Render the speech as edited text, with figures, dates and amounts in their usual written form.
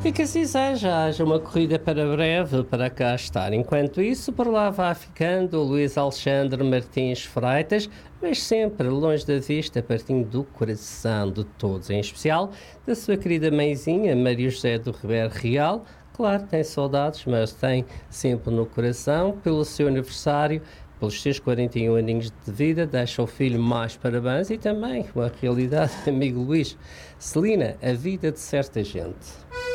E que assim seja, haja uma corrida para breve para cá estar. Enquanto isso, por lá vai ficando o Luís Alexandre Martins Freitas, mas sempre longe da vista, pertinho do coração de todos, em especial da sua querida mãezinha, Maria José do Ribeiro Real. Claro, tem saudades, mas tem sempre no coração, pelo seu aniversário, pelos seus 41 aninhos de vida, deixa ao filho mais parabéns e também, com a realidade, amigo Luís, Celina, a vida de certa gente.